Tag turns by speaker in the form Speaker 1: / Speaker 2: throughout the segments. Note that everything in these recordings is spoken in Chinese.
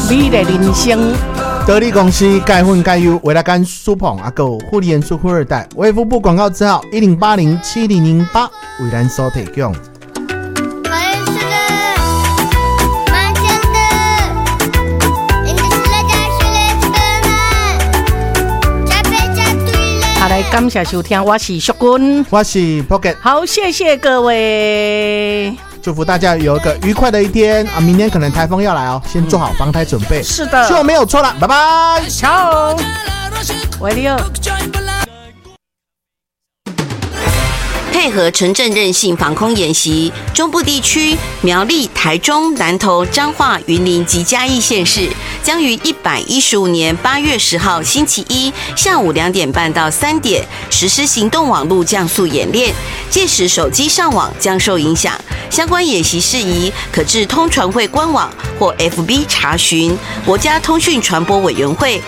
Speaker 1: 美的人生。
Speaker 2: 得力公司钙混钙优维拉甘舒捧阿狗护理元素富二代卫福部广告字号10807008为咱所提供。
Speaker 1: 好，来感谢收听，我是淑君，
Speaker 2: 我是 Pocket。
Speaker 1: 好，谢谢各位，
Speaker 2: 祝福大家有一个愉快的一天啊！明天可能台风要来哦，先做好防台准备。
Speaker 1: 是的，
Speaker 2: 希望没有错了，拜拜。
Speaker 1: 好，维利奥。
Speaker 3: 配合城镇韧性防空演习，中部地区苗栗、台中、南投、彰化、云林及嘉义县市将于115年8月10号星期一下午2点半到3点实施行动网络降速演练，届时手机上网将受影响。相关演习事宜可至通传会官网或 FB 查询。国家通讯传播委员会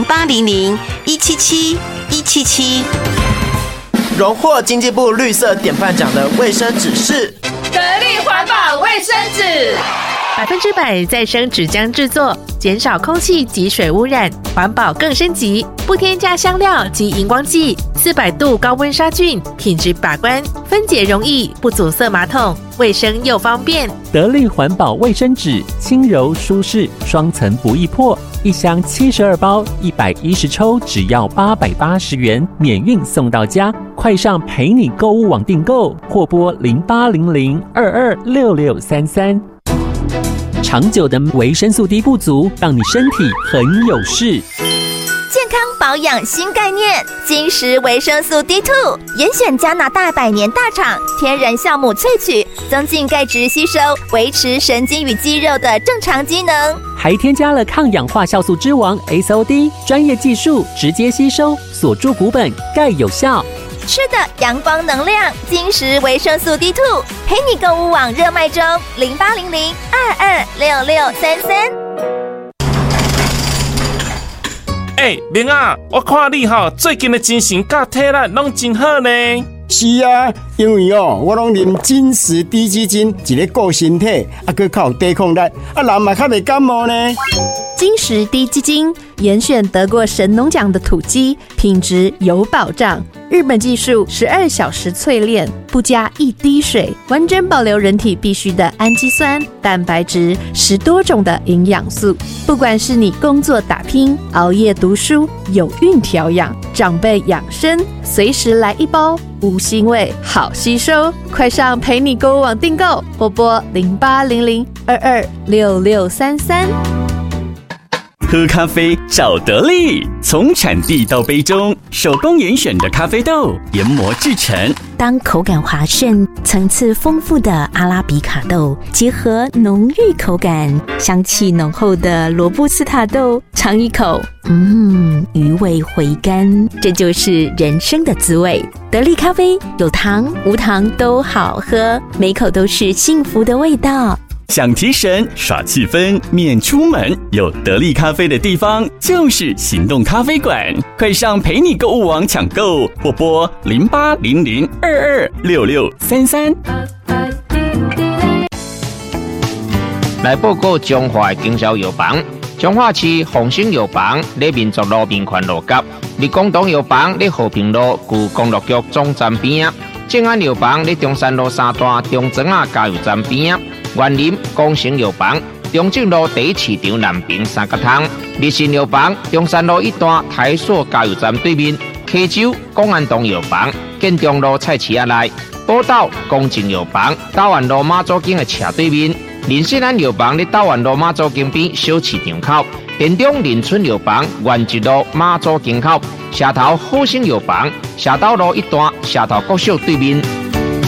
Speaker 3: 0800177177。
Speaker 4: 荣获经济部绿色典范奖的卫生纸是
Speaker 5: 得力环保卫生纸
Speaker 6: ，100%再生纸浆制作，减少空气及水污染，环保更升级，不添加香料及荧光剂，400度高温杀菌，品质把关，分解容易，不阻塞马桶，卫生又方便。
Speaker 7: 得力环保卫生纸，轻柔舒适，双层不易破，一箱72包，110抽，只要880元，免运送到家。快上陪你购物网订购，或拨0800226633。长久的维生素 D 不足，让你身体很有事。
Speaker 8: 健康保养新概念，金石维生素 D2， 严选加拿大100年大厂天然酵母萃取，增进钙质吸收，维持神经与肌肉的正常机能，
Speaker 7: 还添加了抗氧化酵素之王 SOD， 专业技术直接吸收，锁住骨本，钙有效。
Speaker 8: 吃的阳光能量，金石维生素 D2， 陪你购物网热卖中，0800226633。
Speaker 9: 明啊，我看你最近的精神甲体力拢真好呢。
Speaker 10: 是啊，因为我拢啉金石低基金，一个顾身体，还靠抵抗力，人嘛较袂感冒呢。
Speaker 6: 金石低基金严选得过神农奖的土鸡，品质有保障。日本技术12小时淬炼，不加一滴水，完整保留人体必需的氨基酸、蛋白质，10多种的营养素。不管是你工作打拼、熬夜读书、有孕调养、长辈养生，随时来一包，无腥味，好吸收。快上陪你购物网订购，拨拨0800226633。
Speaker 11: 喝咖啡找得力，从产地到杯中，手工严选的咖啡豆研磨制成。
Speaker 12: 当口感滑顺、层次丰富的阿拉比卡豆结合浓郁口感、香气浓厚的罗布斯塔豆，尝一口，余味回甘，这就是人生的滋味。得力咖啡有糖无糖都好喝，每口都是幸福的味道。
Speaker 11: 想提神耍气氛免出门，有得力咖啡的地方就是行动咖啡馆。快上陪你购物网抢购，或拨0800226633。
Speaker 13: 来报告中华的经销药房，中华市丰兴药房在民族路民权路角，立功东药房在和平路旧公路局总站边，正安药房在中山路3段中庄加油站边。园林光成药房，中正路第1市场南平3角通；日新药房，中山路1段台塑加油站对面；溪州公安东药房，建中路菜市仔内；宝岛公正药房，大湾路马祖径的斜对面；林信安药房在大湾路马祖径边小市场口；田中林村药房，原一路马祖径口；社头好生药房，社头路1段社头国小对面。